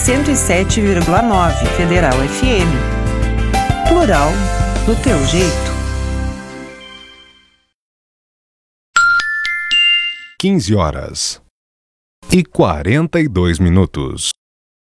107,9 Federal FM. Plural do teu jeito. 15h42